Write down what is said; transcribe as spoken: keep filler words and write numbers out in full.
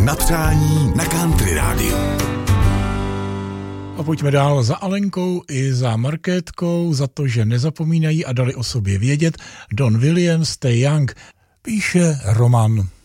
Na přání na Country rádiu. A pojďme dál za Alenkou i za Markétkou za to, že nezapomínají a dali o sobě vědět. Don Williams, Stay Young, píše Roman.